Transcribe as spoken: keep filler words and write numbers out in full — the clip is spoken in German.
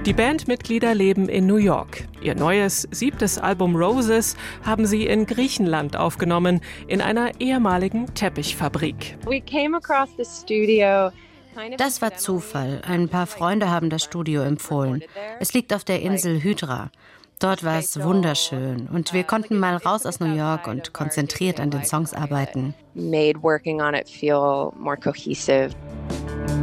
Die Bandmitglieder leben in New York. Ihr neues, siebtes Album Roses haben sie in Griechenland aufgenommen, in einer ehemaligen Teppichfabrik. Das war Zufall. Ein paar Freunde haben das Studio empfohlen. Es liegt auf der Insel Hydra. Dort war es wunderschön und wir konnten mal raus aus New York und konzentriert an den Songs arbeiten. Made working on it feel more cohesive.